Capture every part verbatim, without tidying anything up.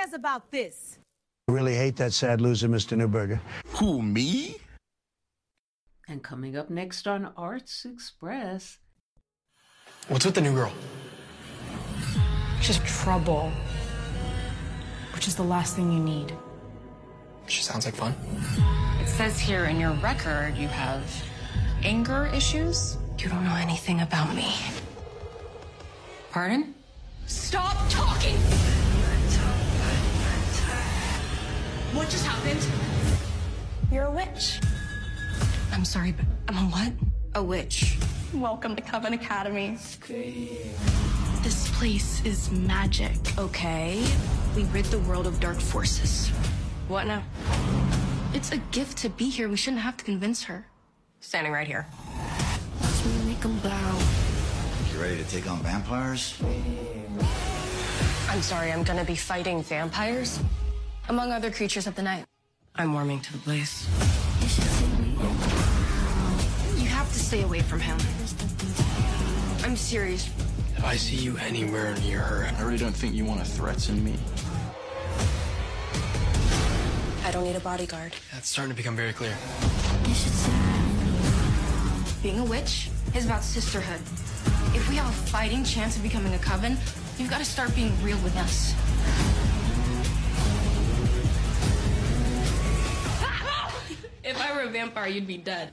cares about this? I really hate that sad loser, Mister Newberger. Who, me? And coming up next on Arts Express. What's with the new girl? Just trouble. Which is the last thing you need. She sounds like fun. It says here in your record you have anger issues. You don't know anything about me. Pardon? Stop talking! What just happened? You're a witch. I'm sorry, but I'm a what? A witch. Welcome to Coven Academy. This place is magic. Okay. We rid the world of dark forces. What now? It's a gift to be here. We shouldn't have to convince her. Standing right here. Watch me make them bow. You ready to take on vampires? I'm sorry, I'm gonna be fighting vampires, among other creatures of the night. I'm warming to the blaze. You have to stay away from him. I'm serious. If I see you anywhere near her, I really don't think you want to threaten me. I don't need a bodyguard. that's starting to become very clear. Being a witch is about sisterhood. If we have a fighting chance of becoming a coven, you've got to start being real with us. If I were a vampire, you'd be dead.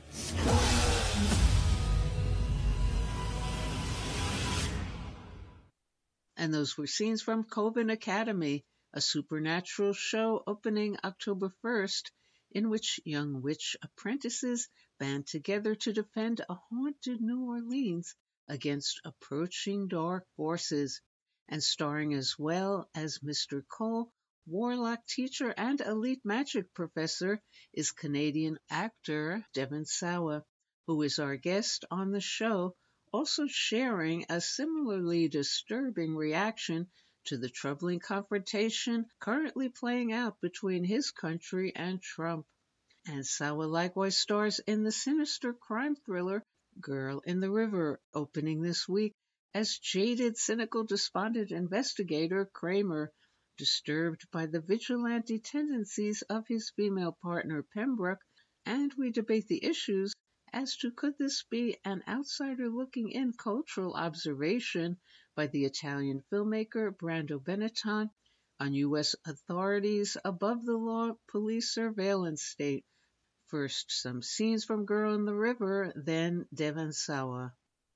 And those were scenes from Coven Academy, a supernatural show opening October first, in which young witch apprentices band together to defend a haunted New Orleans against approaching dark forces, and starring as well as Mister Cole, warlock teacher and elite magic professor, is Canadian actor Devon Sawa, who is our guest on the show, also sharing a similarly disturbing reaction to the troubling confrontation currently playing out between his country and Trump. And Sawa likewise stars in the sinister crime thriller Girl in the River, opening this week as jaded, cynical, despondent investigator Kramer, disturbed by the vigilante tendencies of his female partner Pembroke, and we debate the issues as to could this be an outsider-looking in cultural observation by the Italian filmmaker Brando Benetton on U S authorities' above-the-law police surveillance state. First, some scenes from Girl in the River, then Devon Sawa.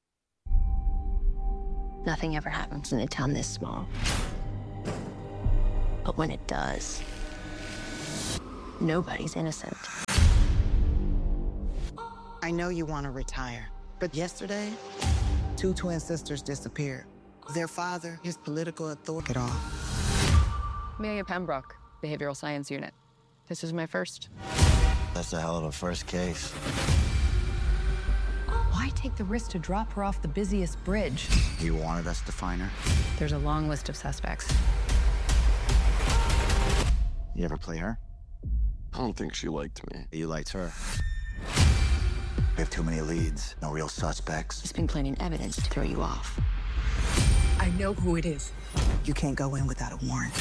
Nothing ever happens in a town this small. But when it does, nobody's innocent. I know you want to retire, but yesterday, two twin sisters disappeared. Their father, his political authority, it all. Amelia Pembroke, Behavioral Science Unit. This is my first. That's a hell of a first case. Why take the risk to drop her off the busiest bridge? You wanted us to find her? There's a long list of suspects. You ever play her? I don't think she liked me. You liked her. We have too many leads, no real suspects. He's been planting evidence to throw you off. I know who it is. You can't go in without a warrant.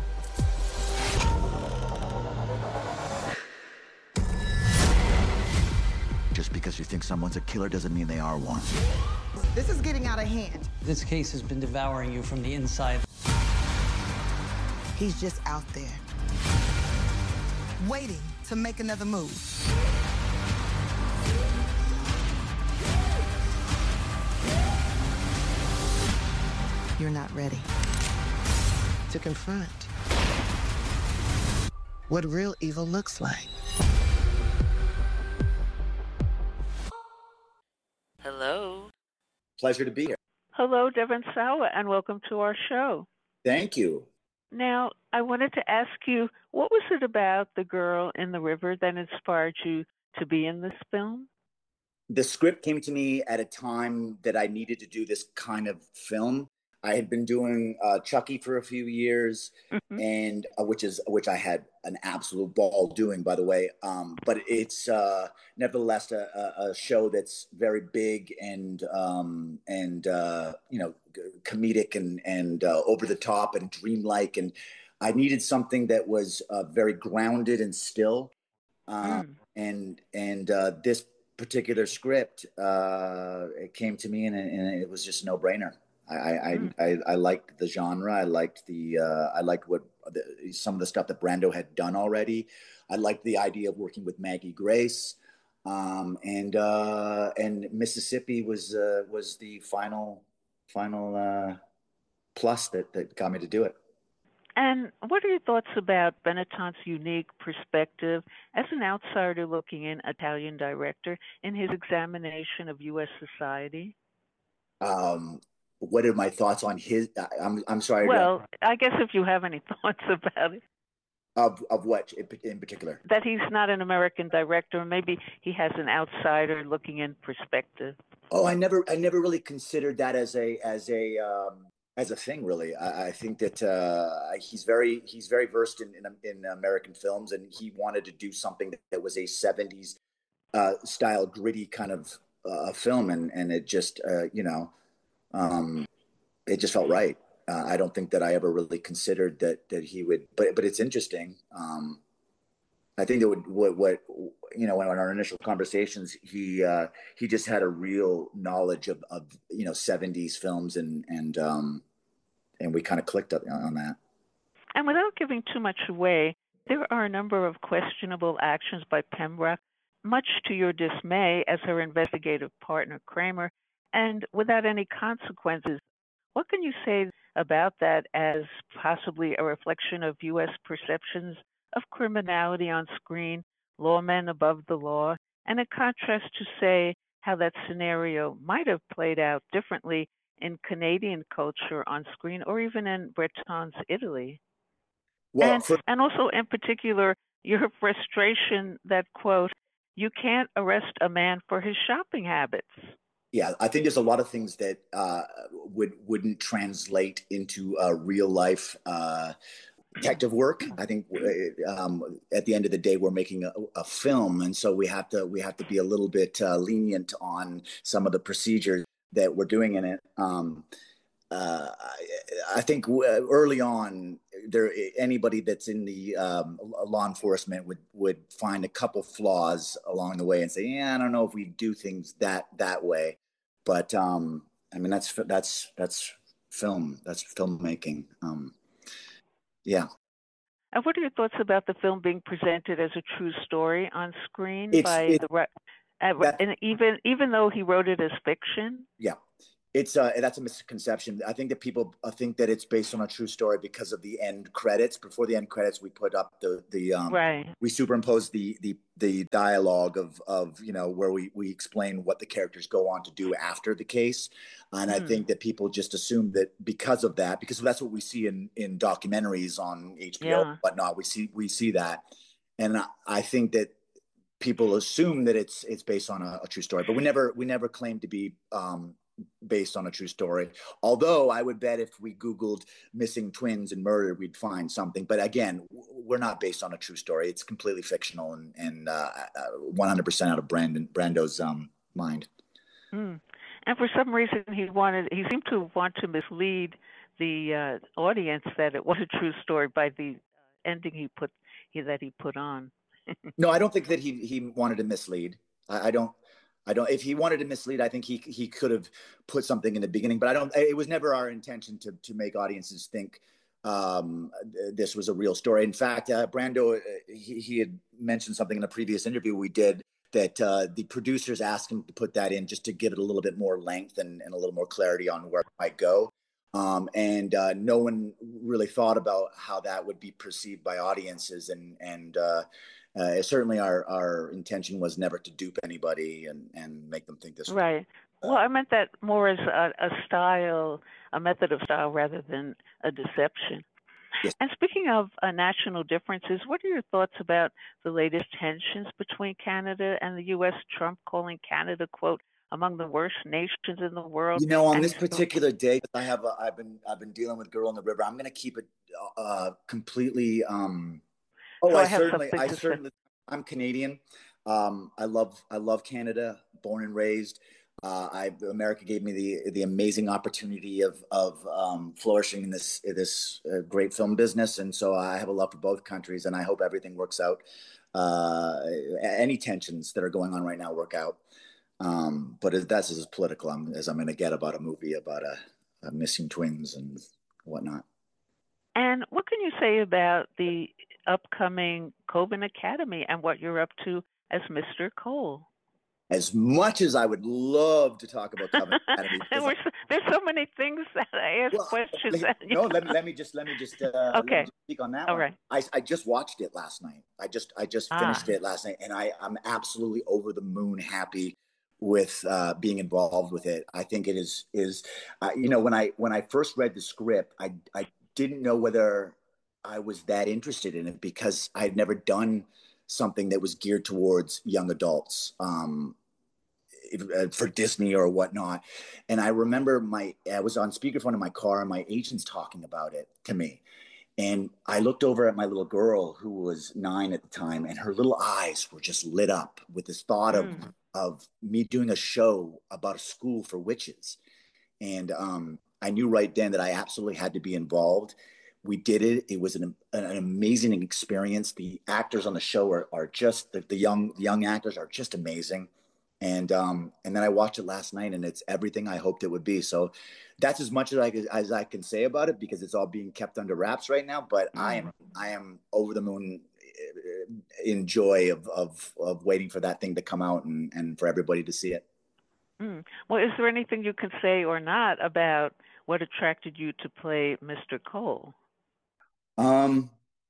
Just because you think someone's a killer doesn't mean they are one. This is getting out of hand. This case has been devouring you from the inside. He's just out there, waiting to make another move. You're not ready to confront what real evil looks like. Hello. Pleasure to be here. Hello, Devon Sawa, and welcome to our show. Thank you. Now, I wanted to ask you, what was it about the Girl in the River that inspired you to be in this film? The script came to me at a time that I needed to do this kind of film. I had been doing uh, Chucky for a few years, mm-hmm. and uh, which is which I had an absolute ball doing, by the way. Um, but it's uh, nevertheless a, a, a show that's very big and um, and uh, you know, comedic and and uh, over the top and dreamlike, and I needed something that was uh, very grounded and still. Um, Mm. and and uh, this particular script, uh, it came to me and, and it was just a no-brainer. I I, Mm. I I liked the genre. I liked the uh, I liked what the, some of the stuff that Brando had done already. I liked the idea of working with Maggie Grace, um, and uh, and Mississippi was uh, was the final final uh, plus that that got me to do it. And what are your thoughts about Benetton's unique perspective as an outsider looking in, Italian director, in his examination of U S society? Um, what are my thoughts on his? I- I'm I'm sorry. Well, I guess if you have any thoughts about it, Of of what in, in particular? that he's not an American director, maybe he has an outsider looking in perspective. Oh, I never I never really considered that as a as a um, as a thing. Really, I, I think that uh, he's very he's very versed in, in in American films, and he wanted to do something that was a seventies uh, style, gritty kind of uh, film, and and it just uh, you know um, it just felt right. Uh, I don't think that I ever really considered that that he would, but but it's interesting. Um, I think that would what what you know in our initial conversations, he uh, he just had a real knowledge of, of you know seventies films, and and um, and we kind of clicked on, on that. And without giving too much away, there are a number of questionable actions by Pembroke, much to your dismay as her investigative partner Kramer, and without any consequences. What can you say about that as possibly a reflection of U S perceptions of criminality on screen, lawmen above the law, and a contrast to, say, how that scenario might have played out differently in Canadian culture on screen or even in Breton's Italy? Well, and, for, and also, in particular, your frustration that, quote, you can't arrest a man for his shopping habits. Yeah, I think there's a lot of things that uh, would wouldn't translate into uh, real life uh, detective work. I think um, at the end of the day, we're making a, a film, and so we have to we have to be a little bit uh, lenient on some of the procedures that we're doing in it. Um, uh, I, I think early on, there anybody that's in the um, law enforcement would would find a couple flaws along the way and say, "Yeah, I don't know if we do things that that way." But um, I mean, that's that's that's film. That's filmmaking. Um, yeah. And what are your thoughts about the film being presented as a true story on screen It's, by it, the uh, that, and even even though he wrote it as fiction? Yeah, it's uh, that's a misconception. I think that people think that it's based on a true story because of the end credits. Before the end credits, we put up the the um, right. We superimpose the the the dialogue of of you know where we we explain what the characters go on to do after the case, and mm. I think that people just assume that because of that, because that's what we see in in documentaries on H B O yeah. and whatnot. We see we see that, and I, I think that people assume that it's it's based on a, a true story, but we never we never claim to be. Um, based on a true story. Although I would bet if we Googled missing twins and murder, we'd find something. But again, we're not based on a true story. It's completely fictional and, and uh, one hundred percent out of Brandon Brando's um, mind. Mm. And for some reason, he wanted, he seemed to want to mislead the uh, audience that it was a true story by the ending he put, he, that he put on. No, I don't think that he, he wanted to mislead. I, I don't, I don't. If he wanted to mislead, I think he he could have put something in the beginning. But I don't. It was never our intention to to make audiences think um, this was a real story. In fact, uh, Brando he, he had mentioned something in a previous interview we did that uh, the producers asked him to put that in just to give it a little bit more length and, and a little more clarity on where it might go. Um, and uh, no one really thought about how that would be perceived by audiences, and and. Uh, Uh, certainly our, our intention was never to dupe anybody and, and make them think this was. Right. Well, I meant that more as a, a style, a method of style rather than a deception. Yes. And speaking of uh, national differences, what are your thoughts about the latest tensions between Canada and the U S? Trump calling Canada, quote, among the worst nations in the world. You know, on and this particular day, I have a, I've been I've been dealing with Girl in the River. I'm going to keep it uh, completely. Um, Oh, so I, I certainly, I say. certainly, I'm Canadian. Um, I love, I love Canada, born and raised. Uh, I, America gave me the the amazing opportunity of of um, flourishing in this in this uh, great film business, and so I have a love for both countries, and I hope everything works out. Uh, any tensions that are going on right now work out. Um, but as, that's as political I'm, as I'm going to get about a movie about a, a missing twins and whatnot. And what can you say about the upcoming Coben Academy and what you're up to as Mister Cole? As much as I would love to talk about Coven Academy, There's so many things that I ask well, questions. Let, at, no, let me let me just let me just uh, okay. let me just speak on that All one. right. I I just watched it last night. I just I just finished ah. it last night, and I I'm absolutely over the moon happy with uh, being involved with it. I think it is is uh, you know when I when I first read the script, I I didn't know whether I was that interested in it because I had never done something that was geared towards young adults. Um, for Disney or whatnot. And I remember my, I was on speakerphone in my car and my agent's talking about it to me. And I looked over at my little girl who was nine at the time, and her little eyes were just lit up with this thought mm. of, of me doing a show about a school for witches. And um, I knew right then that I absolutely had to be involved. We did it. It was an, an amazing experience. The actors on the show are, are just, the, the young, young actors are just amazing. And um, and then I watched it last night, and it's everything I hoped it would be. So that's as much as I as I can say about it because it's all being kept under wraps right now. But mm. I am I am over the moon in joy of of of waiting for that thing to come out and, and for everybody to see it. Mm. Well, is there anything you can say or not about what attracted you to play Mister Cole? Um.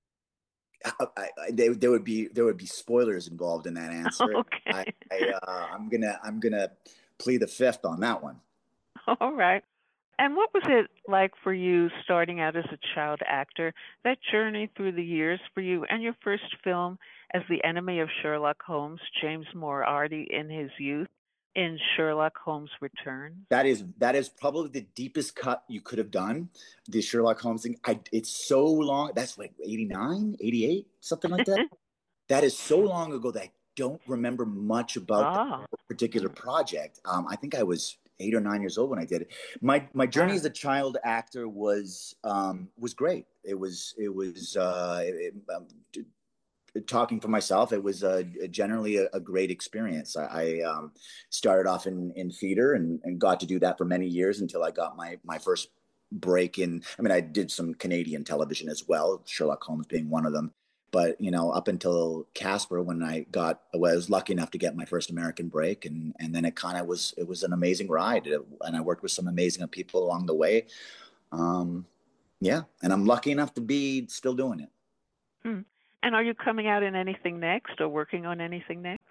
I, I, they, there would be there would be spoilers involved in that answer. Okay. I, I, uh, I'm gonna I'm gonna plead the fifth on that one. All right. And what was it like for you starting out as a child actor? That journey through the years for you, and your first film as the enemy of Sherlock Holmes, James Moriarty in his youth, in Sherlock Holmes Returns? That is that is probably the deepest cut you could have done. The Sherlock Holmes thing. I, it's so long. That's like eighty-nine, eighty-eight, something like that. That is so long ago that I don't remember much about oh. that particular project. Um, I think I was eight or nine years old when I did it. My my journey wow. as a child actor was um, was great. It was it was uh, it, um, talking for myself, it was uh, generally a, a great experience. I, I um, started off in, in theater and, and got to do that for many years until I got my, my first break in, I mean, I did some Canadian television as well, Sherlock Holmes being one of them. But, you know, up until Casper, when I got, well, I was lucky enough to get my first American break. And, and then it kind of was, it was an amazing ride. It, and I worked with some amazing people along the way. Um, yeah. And I'm lucky enough to be still doing it. Hmm. And are you coming out in anything next or working on anything next?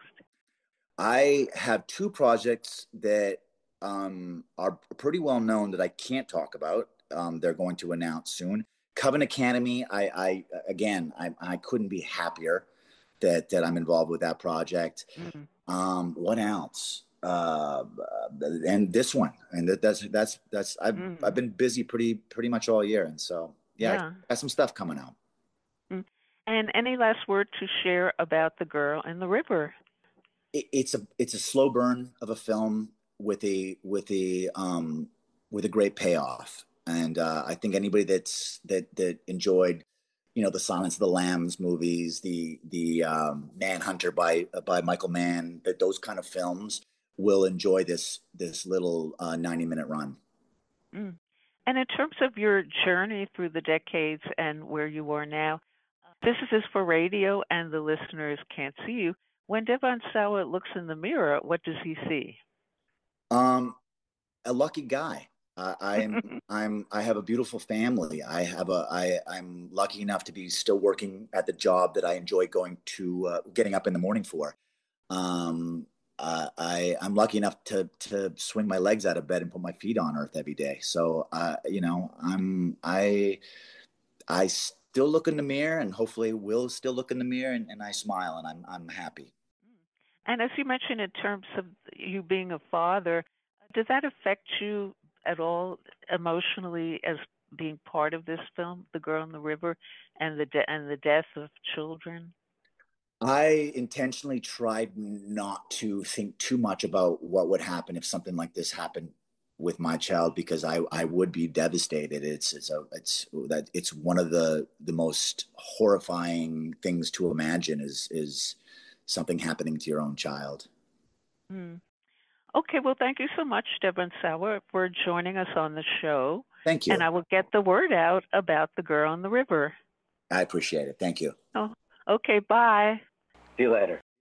I have two projects that um, are pretty well known that I can't talk about. Um, they're going to announce soon. Coven Academy, I, I again, I, I couldn't be happier that that I'm involved with that project. Mm-hmm. Um, what else? Uh, and this one, and that, that's that's that's I've mm-hmm. I've been busy pretty pretty much all year, and so yeah, yeah. I got some stuff coming out. Mm-hmm. And any last word to share about The Girl in the River? It, it's a it's a slow burn of a film with a with a um, with a great payoff, and uh, I think anybody that's that that enjoyed, you know, the Silence of the Lambs movies, the the um, Manhunter by by Michael Mann, that those kind of films will enjoy this this little uh, ninety minute run. Mm. And in terms of your journey through the decades and where you are now. This is for radio, and the listeners can't see you. When Devon Sawa looks in the mirror, what does he see? Um, a lucky guy. Uh, I'm, I'm, I have a beautiful family. I have a, I, I'm lucky enough to be still working at the job that I enjoy going to, uh, getting up in the morning for. Um, uh, I, I'm lucky enough to, to swing my legs out of bed and put my feet on earth every day. So, uh, you know, I'm, I, I. still look in the mirror, and hopefully will still look in the mirror, and, and I smile, and I'm I'm happy. And as you mentioned, in terms of you being a father, does that affect you at all emotionally as being part of this film, The Girl in the River, and the de- and the death of children? I intentionally tried not to think too much about what would happen if something like this happened with my child, because I, I would be devastated. It's it's a it's that it's one of the the most horrifying things to imagine is is something happening to your own child. Mm. Okay, well, thank you so much, Devon Sawa, for joining us on the show. Thank you. And I will get the word out about The Girl on the River. I appreciate it. Thank you. Oh, okay, bye. See you later.